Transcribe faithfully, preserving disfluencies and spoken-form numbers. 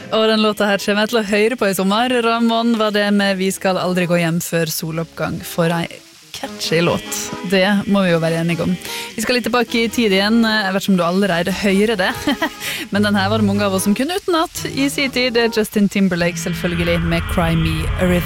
Og den låta her kommer jeg til å høre på i sommer. Ramón var det med Vi skal aldri gå hjem før soloppgang. For ei catchy låt. Det må vi jo være enige om. Vi skal litt tilbake i tid igjen. Jeg vet ikke om du allerede hører det. Men den her var det mange av oss som kunne utenat i sin tid. Justin Timberlake selvfølgelig med Cry Me a River.